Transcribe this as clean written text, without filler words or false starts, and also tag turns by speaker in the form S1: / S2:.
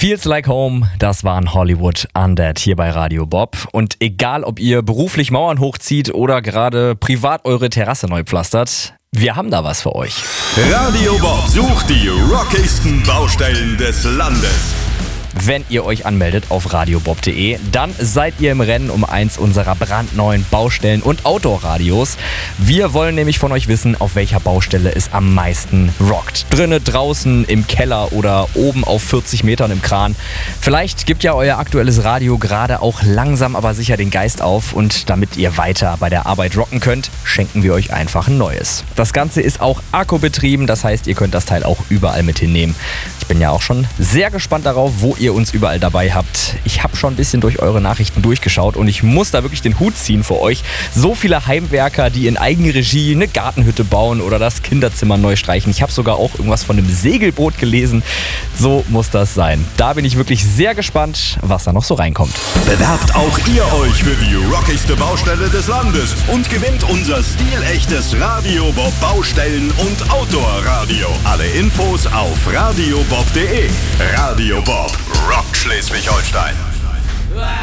S1: Feels Like Home, das waren Hollywood Undead hier bei Radio Bob. Und egal, ob ihr beruflich Mauern hochzieht oder gerade privat eure Terrasse neu pflastert, wir haben da was für euch.
S2: Radio Bob sucht die rockigsten Baustellen des Landes.
S1: Wenn ihr euch anmeldet auf radiobob.de, dann seid ihr im Rennen um eins unserer brandneuen Baustellen- und Outdoor-Radios. Wir wollen nämlich von euch wissen, auf welcher Baustelle es am meisten rockt. Drinnen, draußen, im Keller oder oben auf 40 Metern im Kran. Vielleicht gibt ja euer aktuelles Radio gerade auch langsam aber sicher den Geist auf, und damit ihr weiter bei der Arbeit rocken könnt, schenken wir euch einfach ein neues. Das Ganze ist auch akkubetrieben, das heißt, ihr könnt das Teil auch überall mit hinnehmen. Ich bin ja auch schon sehr gespannt darauf, wo ihr uns überall dabei habt. Ich habe schon ein bisschen durch eure Nachrichten durchgeschaut und ich muss da wirklich den Hut ziehen für euch. So viele Heimwerker, die in Eigenregie eine Gartenhütte bauen oder das Kinderzimmer neu streichen. Ich habe sogar auch irgendwas von einem Segelboot gelesen. So muss das sein. Da bin ich wirklich sehr gespannt, was da noch so reinkommt.
S2: Bewerbt auch ihr euch für die rockigste Baustelle des Landes und gewinnt unser stilechtes Radio Bob Baustellen- und Outdoor-Radio. Alle Infos auf radiobob.de. Radio Bob, Rock Schleswig-Holstein.